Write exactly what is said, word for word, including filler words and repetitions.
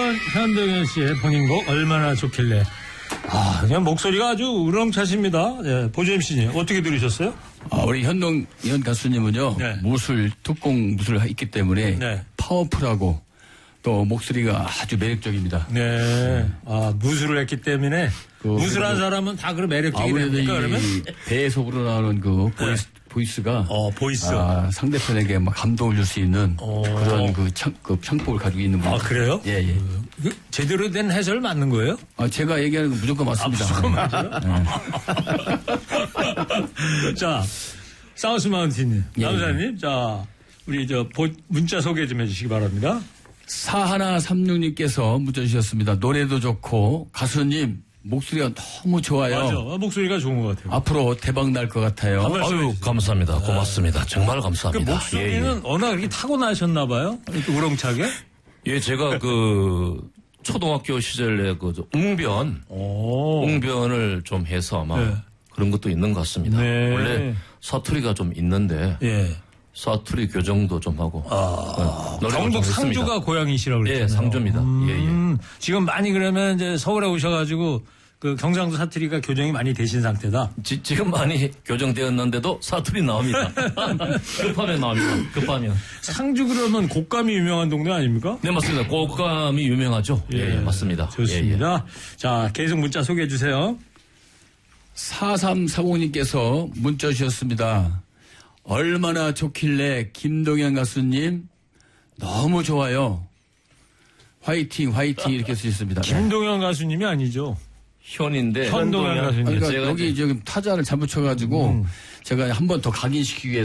이번 현동현 씨의 본인 곡 얼마나 좋길래. 아, 그냥 목소리가 아주 우렁차십니다. 예, 보조 엠씨님 어떻게 들으셨어요? 아, 우리 현동현 가수님은요. 네. 무술, 특공 무술을 있기 때문에 네. 파워풀하고 또 목소리가 아주 매력적입니다. 네. 아, 무술을 했기 때문에 그, 무술한 사람은 다 그런 매력적이 아무래도 됩니까, 이 그러면? 배에서 우러나오는 그 보이스, 네. 보이스가 어, 보이스. 아, 상대편에게 막 감동을 줄 수 있는 어. 그런 그, 창, 그 창법을 가지고 있는 분. 아, 그래요? 예, 예. 그 제대로 된 해설 맞는 거예요? 아, 제가 얘기하는 건 무조건 맞습니다. 아, 무조건 맞아요? 네. 자, 사우스 마운틴님, 예, 남사님, 자, 우리 저 보, 문자 소개 좀 해주시기 바랍니다. 사하나삼육님께서 문자 주셨습니다. 노래도 좋고 가수님 목소리가 너무 좋아요. 맞아, 목소리가 좋은 것 같아요. 앞으로 대박 날 것 같아요. 한 말씀 아유, 해주세요. 감사합니다. 고맙습니다. 정말 그 감사합니다. 목소리는 워낙 이렇게 타고나셨나 봐요? 이렇게 우렁차게? 예, 예, 제가 그 초등학교 시절에 그 웅변, 오. 웅변을 좀 해서 아마 네. 그런 것도 있는 것 같습니다. 네. 원래 사투리가 좀 있는데 예. 사투리 교정도 좀 하고. 아, 네, 노력을 경북 좀 했습니다. 상주가 고향이시라고 그랬잖아요. 예, 상주입니다. 예, 예. 음, 지금 많이 그러면 이제 서울에 오셔가지고 그 경상도 사투리가 교정이 많이 되신 상태다. 지, 지금 많이 교정되었는데도 사투리 나옵니다. 급하면 나옵니다. 급하면. 상주 그러면 곶감이 유명한 동네 아닙니까? 네, 맞습니다. 곶감이 유명하죠. 예, 예, 맞습니다. 좋습니다. 자, 계속 문자 소개해 주세요. 사삼사공님께서 문자 주셨습니다. 얼마나 좋길래 김동현 가수님 너무 좋아요. 화이팅 화이팅 이렇게 쓰셨습니다. 김동현 가수님이 아니죠. 현인데. 현동현 가수님. 그러니까 제가 여기 이제 지금 타자를 잘못 쳐가지고 음. 제가 한 번 더 각인시키기 위해서